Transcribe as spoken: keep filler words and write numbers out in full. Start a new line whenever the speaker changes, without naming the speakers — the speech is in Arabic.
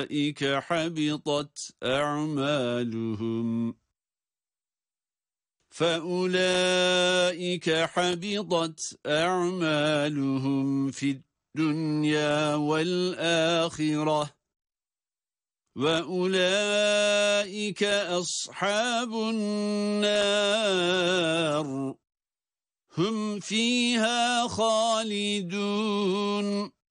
فأولئك حبطت أعمالهم فأولئك حبطت أعمالهم في الدنيا والآخرة وأولئك أصحاب النار هم فيها خالدون